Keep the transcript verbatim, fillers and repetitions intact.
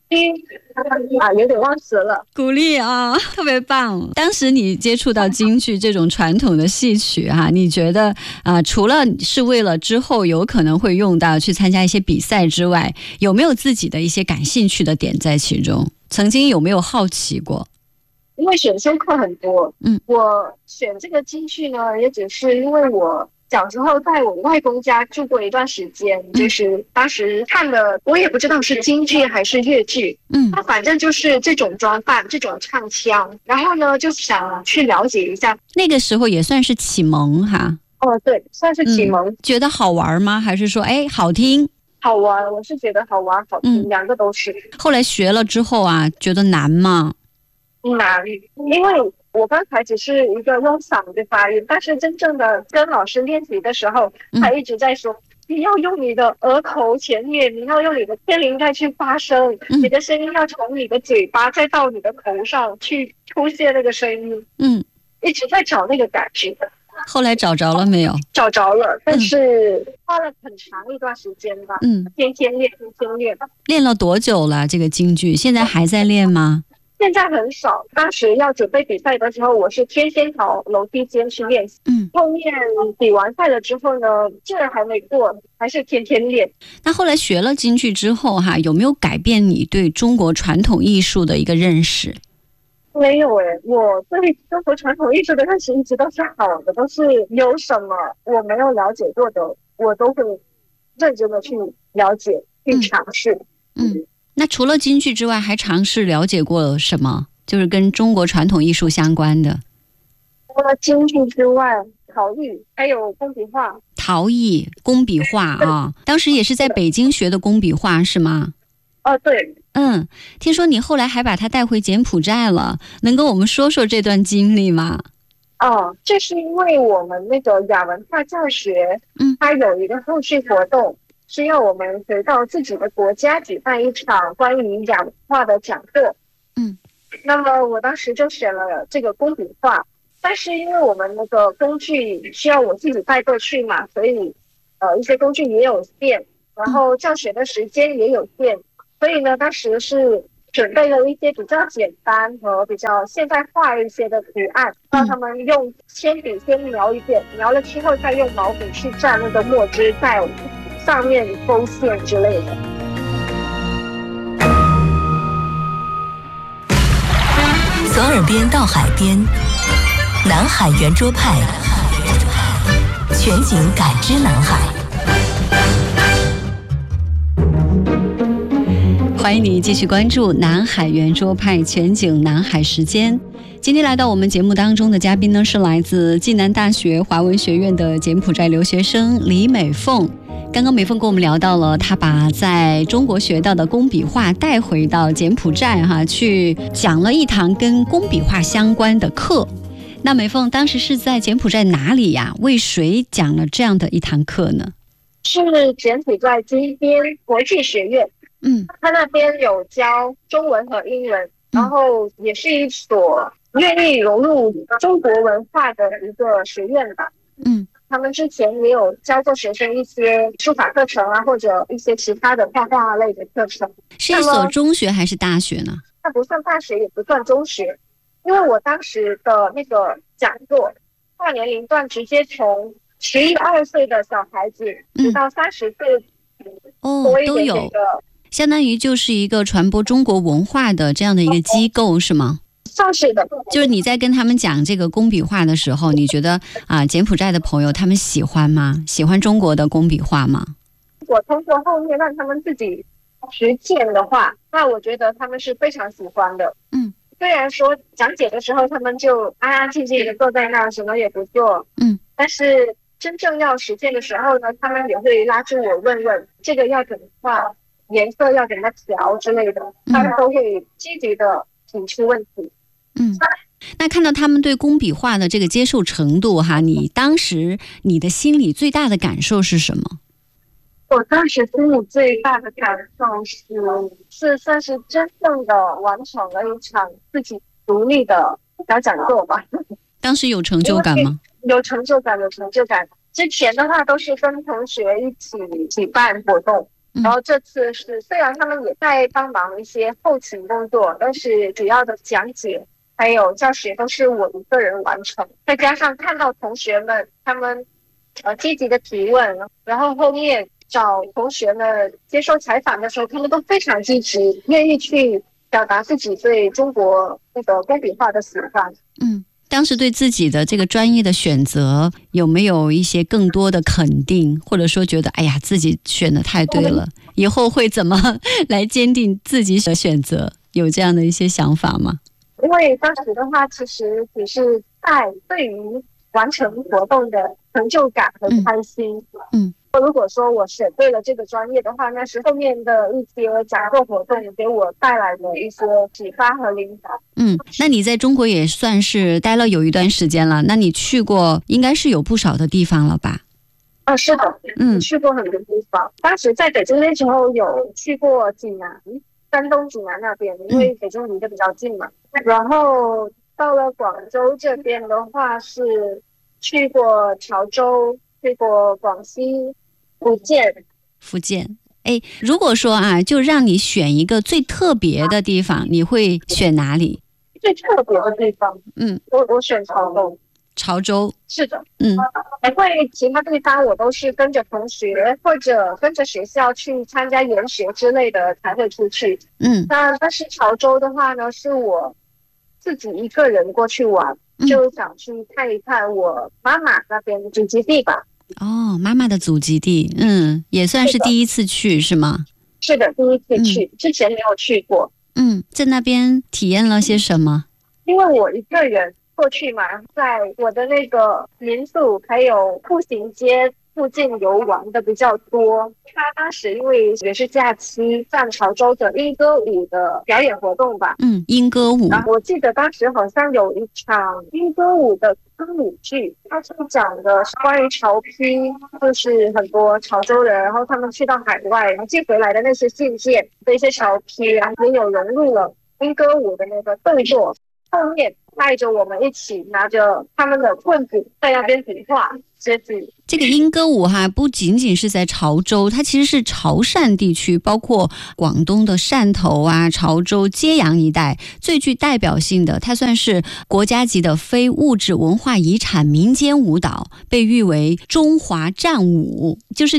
啊，有点忘词了。 鼓励啊，特别棒。当时你接触到京剧这种传统的戏曲哈、啊，你觉得啊、呃，除了是为了之后有可能会用到去参加一些比赛之外，有没有自己的一些感兴趣的点在其中？曾经有没有好奇过？ 因为选修课很多， 嗯， 我选这个京剧呢，也只是因为我小时候在我外公家住过一段时间，就是当时看的，我也不知道是京剧还是粤剧， 嗯， 那反正就是这种装扮、这种唱腔，然后呢，就想去了解一下。 那个时候也算是启蒙哈。 哦，对，算是启蒙。 嗯、觉得好玩吗？还是说，哎，好听？ 好玩，我是觉得好玩、好听， 嗯、 两个都是。 后来学了之后啊，觉得难吗？ 难，因为我刚才只是一个用嗓子发音，但是真正的跟老师练习的时候，他一直在说、嗯、你要用你的额头前面，你要用你的天灵盖去发声、嗯、你的声音要从你的嘴巴再到你的头上去出现那个声音。嗯，一直在找那个感觉。 后来找着了没有？ 找着了，但是花了很长一段时间吧。 嗯， 天天练，天天练。 练了多久了？这个京剧现在还在练吗？ 现在很少，当时要准备比赛的时候，我是天天跑楼梯间去练习。嗯，后面比完赛了之后呢，这还没过，还是天天练。 那后来学了京剧之后哈，有没有改变你对中国传统艺术的一个认识？ 没有诶，我对中国传统艺术的认识一直都是好的，都是有什么我没有了解过的，我都会认真的去了解、去尝试。 嗯。嗯，那除了京剧之外，还尝试了解过什么？就是跟中国传统艺术相关的。 除了京剧之外，陶艺还有工笔画。 陶艺、工笔画啊，当时也是在北京学的工笔画是吗？ 哦，对。 嗯，听说你后来还把它带回柬埔寨了，能跟我们说说这段经历吗？ 哦，这是因为我们那个亚文化教学，嗯，它有一个后续活动。需要我们回到自己的国家举办一场关于亚文化的讲座。嗯，那么我当时就选了这个工笔画，但是因为我们那个工具需要我自己带过去嘛，所以呃一些工具也有限，然后教学的时间也有限，所以呢当时是准备了一些比较简单和比较现代化一些的图案，让他们用铅笔先描一遍，描了之后再用毛笔去蘸那个墨汁，在上面勾线之类的。 从耳边到海边，南海圆桌派，全景感知南海。 欢迎你继续关注南海圆桌派全景南海时间。今天来到我们节目当中的嘉宾呢，是来自暨南大学华文学院的柬埔寨留学生李美凤。刚刚美凤跟我们聊到了，她把在中国学到的工笔画带回到柬埔寨哈，去讲了一堂跟工笔画相关的课。那美凤当时是在柬埔寨哪里呀？为谁讲了这样的一堂课呢？ 是柬埔寨金边国际学院。嗯，他那边有教中文和英文，然后也是一所愿意融入中国文化的一个学院吧。嗯，他们之前也有教过学生一些书法课程啊，或者一些其他的画画类的课程。 是一所中学还是大学呢？ 它不算大学，也不算中学，因为我当时的那个讲座跨年龄段直接从十一二岁的小孩子直到三十岁、 嗯、哦都有，相当于就是一个传播中国文化的这样的一个机构，是吗？ 算是的。 就是你在跟他们讲这个工笔画的时候，你觉得啊，柬埔寨的朋友他们喜欢吗？喜欢中国的工笔画吗？ 我通过后面让他们自己实践的话，那我觉得他们是非常喜欢的。嗯，虽然说讲解的时候他们就安安静静的坐在那，什么也不做。嗯，但是真正要实践的时候呢，他们也会拉住我问问这个要怎么画，颜色要怎么调之类的，他们都会积极的提出问题。 嗯，那看到他们对工笔画的这个接受程度哈，你当时你的心里最大的感受是什么？ 我当时心里最大的感受是，是算是真正的完成了一场自己独立的小讲座吧。 当时有成就感吗？ 有成就感，有成就感。之前的话都是跟同学一起举办活动， 然后这次是虽然他们也在帮忙一些后勤工作，但是主要的讲解还有教学都是我一个人完成，再加上看到同学们他们呃积极的提问，然后后面找同学们接受采访的时候，他们都非常积极，愿意去表达自己对中国那个工笔画的喜欢。 嗯，当时对自己的这个专业的选择有没有一些更多的肯定，或者说觉得哎呀自己选的太对了，以后会怎么来坚定自己的选择，有这样的一些想法吗？ 因为当时的话其实只是在对于完成活动的成就感和开心。 嗯， 如果说我选对了这个专业的话，那是后面的一些讲座活动给我带来的一些启发和灵感。 嗯，那你在中国也算是待了有一段时间了，那你去过应该是有不少的地方了吧？ 啊，是的，嗯，去过很多地方。当时在北京那时候有去过济南，山东济南那边，因为北京离得比较近嘛。嗯、然后到了广州这边的话，是去过潮州，去过广西、福建。 福建，哎，如果说啊，就让你选一个最特别的地方，你会选哪里？ 最特别的地方， 嗯， 我我选潮州。 潮州， 是的， 嗯， 因为其他地方我都是跟着同学或者跟着学校去参加研学之类的才会出去， 嗯， 那但是潮州的话呢，是我自己一个人过去玩，嗯、就想去看一看我妈妈那边的祖籍地吧。 哦，妈妈的祖籍地，嗯，也算是第一次去是吗？ 是的，第一次去，嗯、之前没有去过。 嗯，在那边体验了些什么？ 因为我一个人过去嘛，在我的那个民宿还有步行街附近游玩的比较多。他当时因为也是假期，在潮州的莺歌舞的表演活动吧。 嗯，莺歌舞。 然后我记得当时好像有一场莺歌舞的歌舞剧，它是讲的是关于潮批，就是很多潮州人，然后他们去到海外，然后寄回来的那些信件的一些潮批，然后也有融入了莺歌舞的那个动作。后面带着我们一起拿着他们的棍子在那边比划写字。 这个莺歌舞哈，不仅仅是在潮州，它其实是潮汕地区，包括广东的汕头啊、潮州、揭阳一带最具代表性的，它算是国家级的非物质文化遗产民间舞蹈，被誉为中华战舞，就是